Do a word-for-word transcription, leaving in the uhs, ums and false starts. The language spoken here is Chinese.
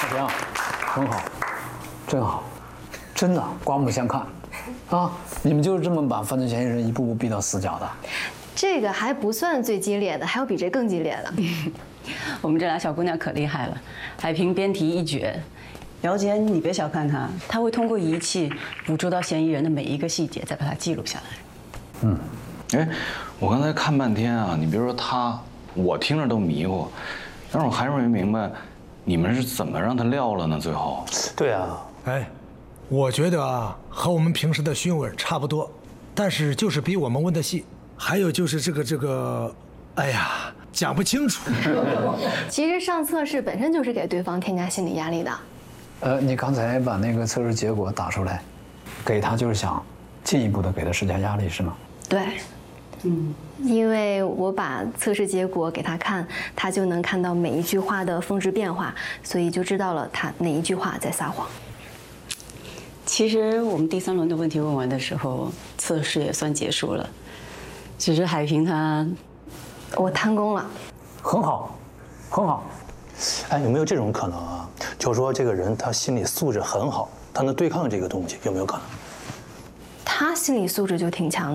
行，很好，真好，真的刮目相看，啊！你们就是这么把犯罪嫌疑人一步步逼到死角的。 这个还不算最激烈的，还有比这更激烈的。 我们这俩小姑娘可厉害了，海平编题一绝。姚姐，你别小看她，她会通过仪器捕捉到嫌疑人的每一个细节，再把它记录下来。 嗯，哎，我刚才看半天啊，你别说她，我听着都迷糊，但是我还是没明白，你们是怎么让她撂了呢？最后。 对啊， 哎，我觉得啊，和我们平时的询问差不多，但是就是比我们问的细。还有就是这个这个，哎呀，讲不清楚。 其实上测试本身就是给对方添加心理压力的。 呃，你刚才把那个测试结果打出来，给他就是想进一步的给他施加压力，是吗？ 对，嗯，因为我把测试结果给他看，他就能看到每一句话的峰值变化，所以就知道了他哪一句话在撒谎。 其实我们第三轮的问题问完的时候，测试也算结束了。只是海平他， 我贪功了， 很好，很好。哎，有没有这种可能啊？就是说这个人他心理素质很好，他能对抗这个东西，有没有可能？ 他心理素质就挺强的。